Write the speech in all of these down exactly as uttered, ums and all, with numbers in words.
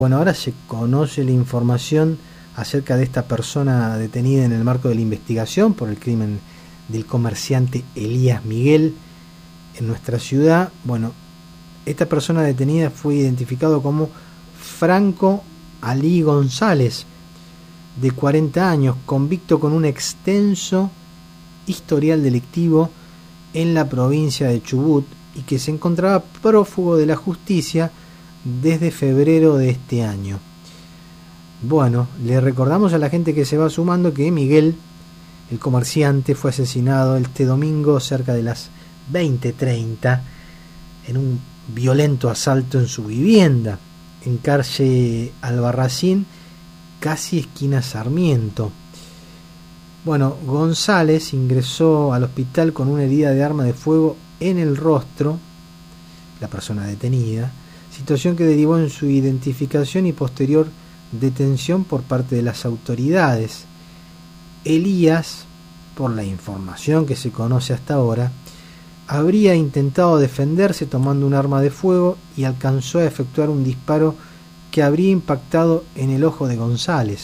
Bueno, ahora se conoce la información acerca de esta persona detenida en el marco de la investigación por el crimen del comerciante Elías Miguel en nuestra ciudad. Bueno, esta persona detenida fue identificado como Franco Alí González, de cuarenta años, convicto con un extenso historial delictivo en la provincia de Chubut y que se encontraba prófugo de la justicia desde febrero de este año. Bueno, le recordamos a la gente que se va sumando que Miguel, el comerciante, fue asesinado este domingo cerca de las veinte treinta en un violento asalto en su vivienda en calle Albarracín, casi esquina Sarmiento. Bueno, González ingresó al hospital con una herida de arma de fuego en el rostro, la persona detenida, situación que derivó en su identificación y posterior detención por parte de las autoridades. Elías, por la información que se conoce hasta ahora, habría intentado defenderse tomando un arma de fuego y alcanzó a efectuar un disparo que habría impactado en el ojo de González.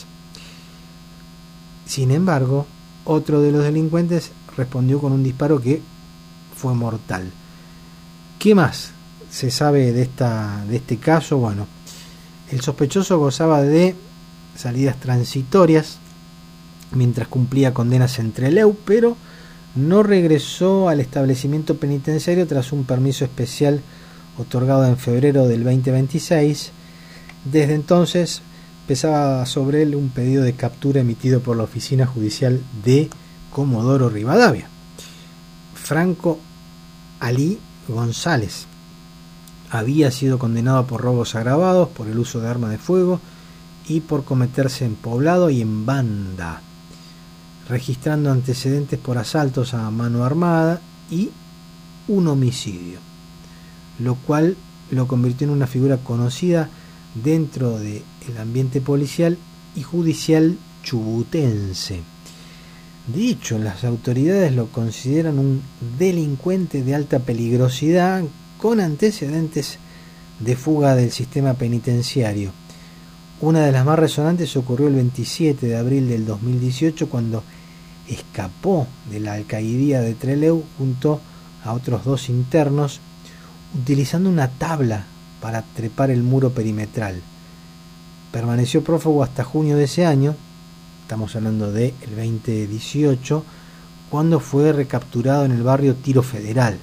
Sin embargo, otro de los delincuentes respondió con un disparo que fue mortal. ¿Qué más se sabe de esta de este caso? Bueno, el sospechoso gozaba de salidas transitorias mientras cumplía condenas en Trelew, pero no regresó al establecimiento penitenciario tras un permiso especial otorgado en febrero del veinte veintiséis. Desde entonces pesaba sobre él un pedido de captura emitido por la Oficina Judicial de Comodoro Rivadavia. Franco Alí González había sido condenado por robos agravados, por el uso de arma de fuego y por cometerse en poblado y en banda, registrando antecedentes por asaltos a mano armada y un homicidio, lo cual lo convirtió en una figura conocida dentro del ambiente policial y judicial chubutense. De hecho, las autoridades lo consideran un delincuente de alta peligrosidad con antecedentes de fuga del sistema penitenciario. Una de las más resonantes ocurrió el veintisiete de abril del dos mil dieciocho, cuando escapó de la alcaidía de Trelew junto a otros dos internos utilizando una tabla para trepar el muro perimetral. Permaneció prófugo hasta junio de ese año, estamos hablando del veinte dieciocho, cuando fue recapturado en el barrio Tiro Federal.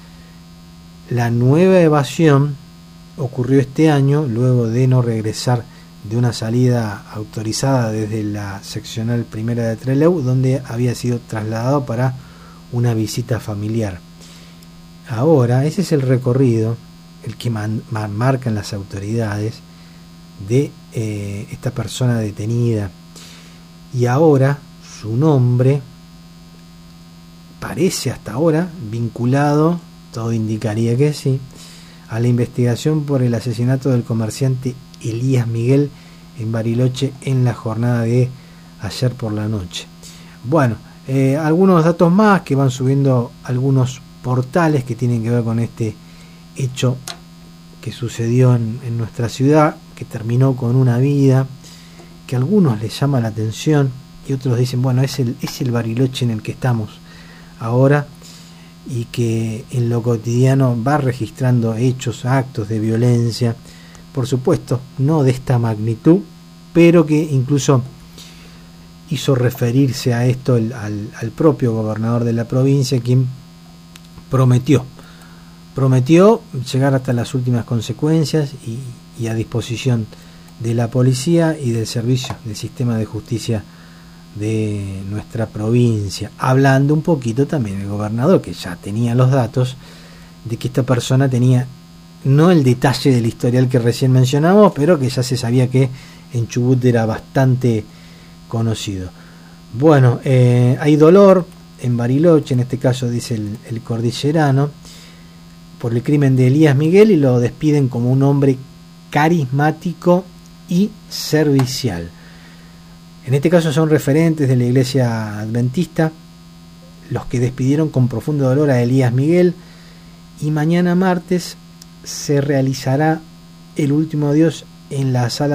La nueva evasión ocurrió este año, luego de no regresar de una salida autorizada desde la seccional primera de Trelew, donde había sido trasladado para una visita familiar. Ahora, ese es el recorrido, el que man, man, marcan las autoridades de eh, esta persona detenida. Y ahora su nombre parece hasta ahora vinculado, todo indicaría que sí, a la investigación por el asesinato del comerciante Elías Miguel en Bariloche en la jornada de ayer por la noche. Bueno, eh, algunos datos más que van subiendo algunos portales que tienen que ver con este hecho que sucedió en, en nuestra ciudad, que terminó con una vida, que a algunos les llama la atención y otros dicen, bueno, es el, es el Bariloche en el que estamos ahora, y que en lo cotidiano va registrando hechos, actos de violencia, por supuesto no de esta magnitud, pero que incluso hizo referirse a esto el, al, al propio gobernador de la provincia, quien prometió prometió llegar hasta las últimas consecuencias y, y a disposición de la policía y del servicio del sistema de justicia de nuestra provincia, hablando un poquito también el gobernador, que ya tenía los datos de que esta persona tenía no el detalle del historial que recién mencionamos, pero que ya se sabía que en Chubut era bastante conocido. Bueno, eh, hay dolor en Bariloche, en este caso dice el, el cordillerano, por el crimen de Elías Miguel, y lo despiden como un hombre carismático y servicial. En este caso son referentes de la iglesia adventista los que despidieron con profundo dolor a Elías Miguel, y mañana martes se realizará el último adiós en la sala